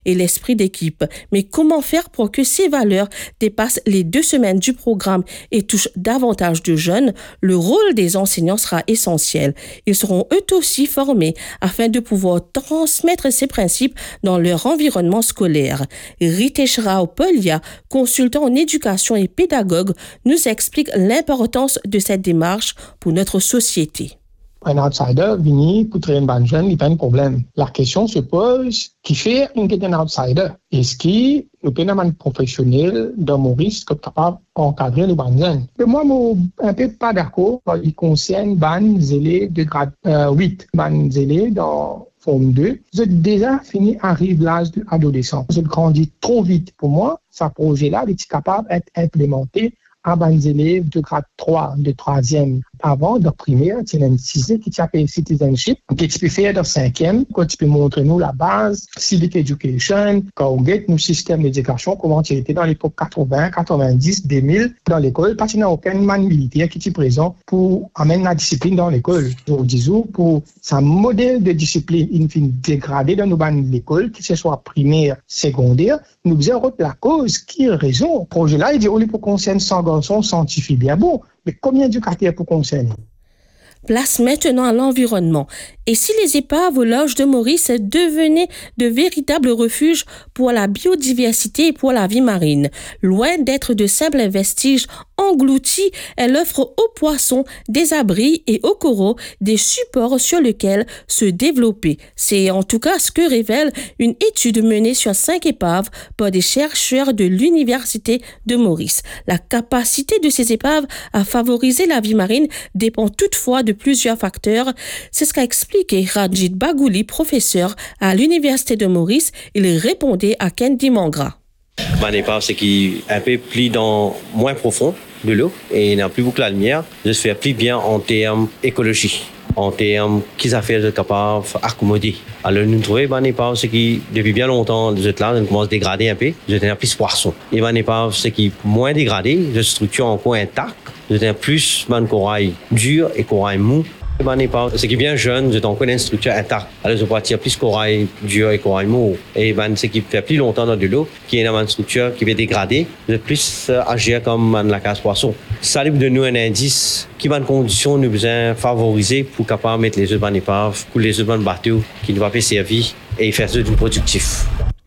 et l'esprit d'équipe. Mais comment faire pour que ces valeurs dépassent les 2 semaines du programme et touchent davantage de jeunes? Le rôle des enseignants sera essentiel. Ils seront eux aussi formés afin de pouvoir transmettre ces principes dans leur environnement scolaire. Ritesh Rao Polia, consultant en éducation et pédagogue, nous explique l'importance de cette démarche pour notre société. Un outsider venu pour traiter une bonne jeune, il n'y a pas de problème. La question se pose, qui fait un outsider? Est-ce que le phénomène professionnel de Maurice est capable d'encadrer les bonnes jeunes? Moi, je suis un peu pas d'accord. Il concerne les élèves de grade 8, les élèves dans Forme 2. J'ai déjà fini arrive l'âge de l'adolescence. J'ai grandi trop vite. Pour moi, ce projet-là est capable d'être implémenté à des élèves de grade 3, de 3e, avant de primaire, tu as une 6e qui s'appelle citizenship, que tu peux faire de 5e, quand tu peux montrer nous la base, civic education, quand on get nos systèmes d'éducation, comment tu étais dans l'époque 80, 90, 2000, dans l'école, parce qu'il n'y a aucun man militaire qui est présent pour amener la discipline dans l'école. Je dis pour ce modèle de discipline, il finit dégradé dans nos bandes de l'école, que ce soit primaire, secondaire, nous faisons la cause qui est raison. Le projet-là, il dit, on est pour concerner 100 garçons scientifiques bien bon, mais combien d'éducateurs pour concerner? Place maintenant à l'environnement. Et si les épaves aux loges de Maurice devenaient de véritables refuges pour la biodiversité et pour la vie marine? Loin d'être de simples vestiges engloutis, elle offre aux poissons des abris et aux coraux des supports sur lesquels se développer. C'est en tout cas ce que révèle une étude menée sur 5 épaves par des chercheurs de l'Université de Maurice. La capacité de ces épaves à favoriser la vie marine dépend toutefois de plusieurs facteurs. C'est ce qu'a expliqué Rajit Bagouli, professeur à l'Université de Maurice. Il répondait à Kendi Mangra. Mon épave, c'est qu'il est un peu plus dans moins profond de l'eau et il n'a plus beaucoup de lumière. Je se fais plus bien en termes écologie, en termes qu'ils affaires de capables d'accommoder. Alors nous trouvons mon épave, c'est qui depuis bien longtemps, vous êtes là, on commence à dégrader un peu. Je tiens plus poisson. Et mon épave, c'est qui moins dégradé, de structure encore intacte. Je tiens plus mon corail dur et corail mou. Mon épave, c'est qui bien jeune, j'ai encore une structure intacte. Alors je peux tirer plus corail dur et corail mou. Et c'est qui fait plus longtemps dans de l'eau, qui est dans une structure qui va dégrader, je plus agir comme la case poisson. Ça livre de nous un indice qui va en condition nous besoin favoriser pour capable mettre les œufs dans l'épave, pour les œufs dans le bateau qui ne va pas servir et faire ça du productif.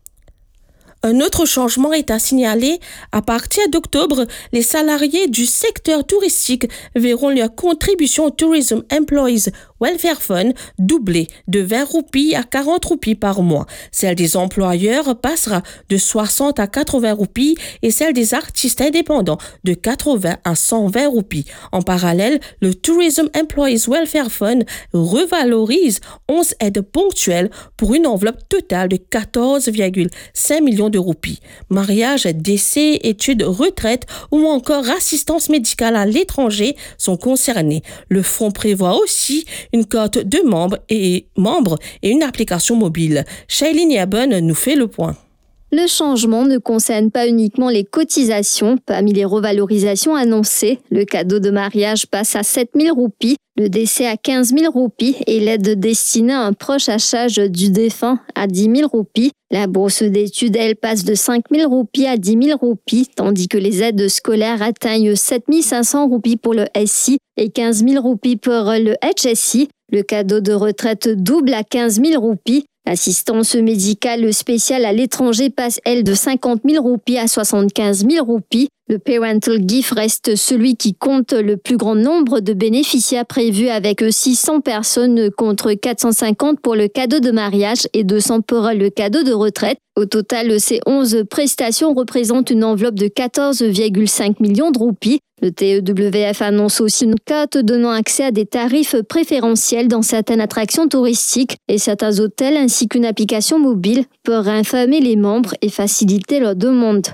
Un autre changement est à signaler. À partir d'octobre, les salariés du secteur touristique verront leur contribution au Tourism Employees Welfare Fund doubler de 20 roupies à 40 roupies par mois. Celle des employeurs passera de 60 à 80 roupies et celle des artistes indépendants de 80 à 120 roupies. En parallèle, le Tourism Employees Welfare Fund revalorise 11 aides ponctuelles pour une enveloppe totale de 14,5 millions de roupies. Mariage, décès, études, retraite ou encore assistance médicale à l'étranger sont concernés. Le fonds prévoit aussi une carte de membres et une application mobile. Shailene Yabon nous fait le point. Le changement ne concerne pas uniquement les cotisations. Parmi les revalorisations annoncées, le cadeau de mariage passe à 7 000 roupies, le décès à 15 000 roupies et l'aide destinée à un proche à charge du défunt à 10 000 roupies. La bourse d'études, elle, passe de 5 000 roupies à 10 000 roupies, tandis que les aides scolaires atteignent 7 500 roupies pour le SI et 15 000 roupies pour le HSI. Le cadeau de retraite double à 15 000 roupies. L'assistance médicale spéciale à l'étranger passe, elle, de 50 000 roupies à 75 000 roupies. Le Parental Gift reste celui qui compte le plus grand nombre de bénéficiaires prévus avec 600 personnes contre 450 pour le cadeau de mariage et 200 pour le cadeau de retraite. Au total, ces 11 prestations représentent une enveloppe de 14,5 millions de roupies. Le TEWF annonce aussi une carte donnant accès à des tarifs préférentiels dans certaines attractions touristiques et certains hôtels ainsi qu'une application mobile pour informer les membres et faciliter leur demande.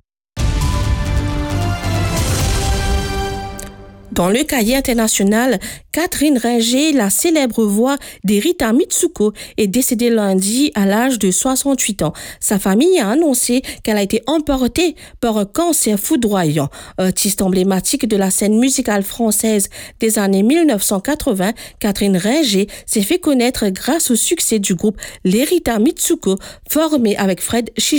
Dans le cahier international, Catherine Ringer, la célèbre voix d'Erita Mitsuko, est décédée lundi à l'âge de 68 ans. Sa famille a annoncé qu'elle a été emportée par un cancer foudroyant. Artiste emblématique de la scène musicale française des années 1980, Catherine Ringer s'est fait connaître grâce au succès du groupe l'Erita Mitsuko, formé avec Fred Chichon.